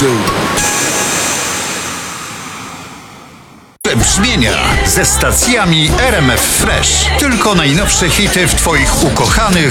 dół. Brzmienia ze stacjami RMF Fresh. Tylko najnowsze hity w Twoich ukochanych